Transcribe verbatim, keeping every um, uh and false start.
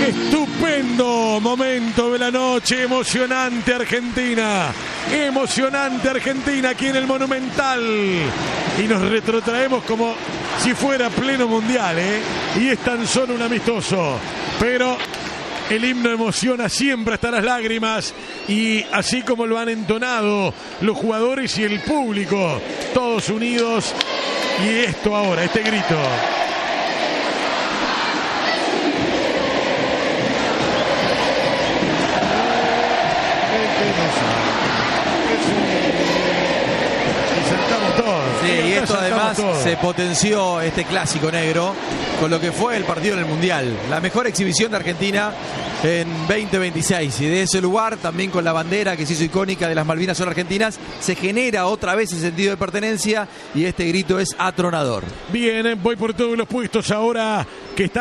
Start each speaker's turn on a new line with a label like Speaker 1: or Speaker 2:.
Speaker 1: Qué estupendo momento de la noche, emocionante Argentina, emocionante Argentina aquí en el Monumental. Y nos retrotraemos como si fuera pleno mundial, ¿eh? Y es tan solo un amistoso, pero el himno emociona siempre hasta las lágrimas, y así como lo han entonado los jugadores y el público, todos unidos. Y esto ahora, este grito.
Speaker 2: Sí, y esto además se potenció este clásico negro con lo que fue el partido en el Mundial. La mejor exhibición de Argentina en veinte veintiséis. Y de ese lugar, también con la bandera que se hizo icónica de las Malvinas son argentinas, se genera otra vez el sentido de pertenencia y este grito es atronador.
Speaker 1: Bien, voy por todos los puestos ahora que está